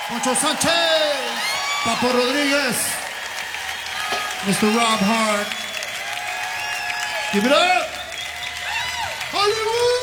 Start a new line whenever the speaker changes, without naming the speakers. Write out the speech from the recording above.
Poncho Sánchez, Papo Rodríguez, Mr. Rob Hart. Give it up, Hollywood.